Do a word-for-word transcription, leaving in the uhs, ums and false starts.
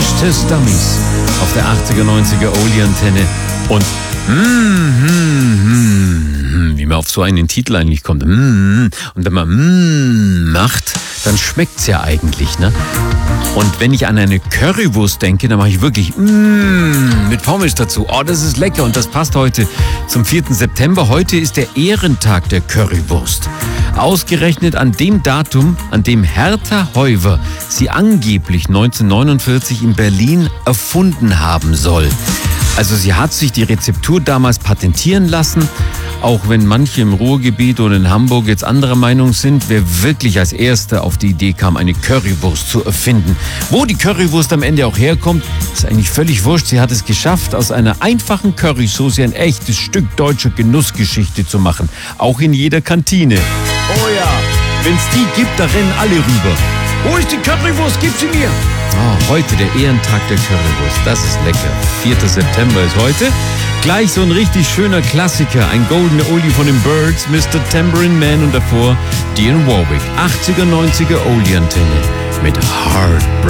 Crash Test Dummies auf der achtziger, neunziger Oldie-Antenne. Und mm, mm, mm, wie man auf so einen Titel eigentlich kommt. Mm, und wenn man mm, macht, dann schmeckt's ja eigentlich, ne? Und wenn ich an eine Currywurst denke, dann mache ich wirklich mm, mit Pommes dazu. Oh, das ist lecker und das passt heute zum vierten September. Heute ist der Ehrentag der Currywurst. Ausgerechnet an dem Datum, an dem Hertha Heuwer sie angeblich neunzehnhundertneunundvierzig in Berlin erfunden haben soll. Also sie hat sich die Rezeptur damals patentieren lassen, auch wenn manche im Ruhrgebiet oder in Hamburg jetzt anderer Meinung sind, wer wirklich als Erster auf die Idee kam, eine Currywurst zu erfinden. Wo die Currywurst am Ende auch herkommt, ist eigentlich völlig wurscht. Sie hat es geschafft, aus einer einfachen Currysoße ein echtes Stück deutscher Genussgeschichte zu machen. Auch in jeder Kantine. Oh ja, wenn's die gibt, da rennen alle rüber. Wo ist die Currywurst? Gib sie mir! Oh, heute der Ehrentag der Currywurst. Das ist lecker. vierter September ist heute. Gleich so ein richtig schöner Klassiker. Ein goldener Oldie von den Byrds, Mister Tambourine Man und davor Dionne Warwick. achtziger, neunziger Oldie-Antenne mit Heartbreak.